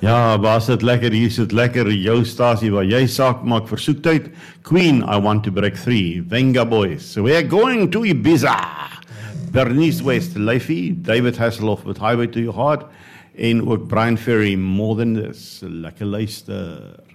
Ja, baas, dit lekker, hier sit lekker, jou stasie waar jy saak maak vir soektyd. Queen, I want to break free. Venga boys, we're going to Ibiza. Bernice West, Leify, David Hasselhoff met Highway to Your Heart en ook Brian Ferry, More Than This. Lekker luister.